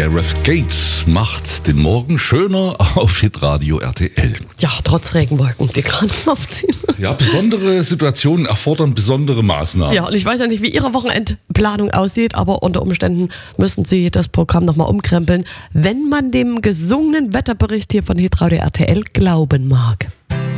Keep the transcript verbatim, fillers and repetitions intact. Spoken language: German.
Gareth Gates macht den Morgen schöner auf Hitradio R T L. Ja, trotz Regenwolken, die gerade aufziehen. Ja, besondere Situationen erfordern besondere Maßnahmen. Ja, und ich weiß ja nicht, wie Ihre Wochenendplanung aussieht, aber unter Umständen müssen Sie das Programm nochmal umkrempeln, wenn man dem gesungenen Wetterbericht hier von Hitradio R T L glauben mag.